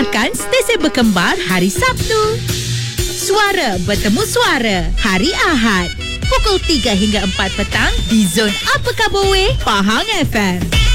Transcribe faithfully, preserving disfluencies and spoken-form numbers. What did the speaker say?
Dengarkan stesen berkembar hari Sabtu. Suara bertemu suara hari Ahad. Pukul tiga hingga empat petang di Zon Apa Khabar Weh, Pahang F M.